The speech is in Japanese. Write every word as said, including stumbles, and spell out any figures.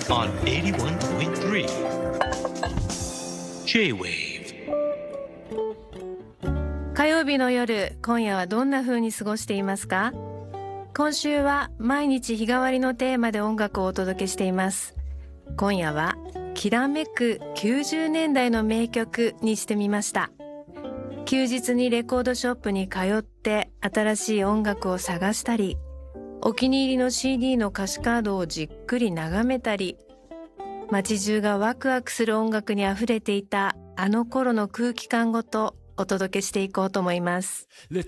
on eighty-one point three J-Wave。 火曜日の夜、今夜はどんな風に過ごしていますか？今週は毎日日替わりのテーマで音楽をお届けしています。今夜はきらめくきゅうじゅうねんだいの名曲にしてみました。休日にレコードショップに通って新しい音楽を探したり、お気に入りの シーディー の歌詞カードをじっくり眺めたり、街中がワクワクする音楽にあふれていたあの頃の空気感ごとお届けしていこうと思います。